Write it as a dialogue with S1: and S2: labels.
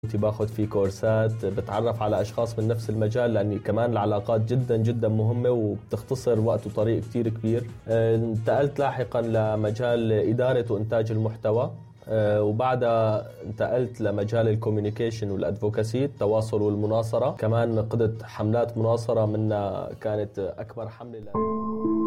S1: كنت باخذ فيه كورسات بتعرف على أشخاص من نفس المجال، لأني كمان العلاقات جدا جدا مهمة وبتختصر وقت وطريق كتير كبير. انتقلت لاحقا لمجال إدارة وإنتاج المحتوى، وبعدها انتقلت لمجال الكوميونيكيشن والادفوكاسي، التواصل والمناصرة. كمان قدت حملات مناصرة، منها كانت أكبر حملة